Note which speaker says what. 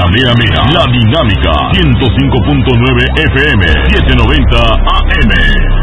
Speaker 1: la mera mera, la dinámica, 105.9 FM, 790 AM.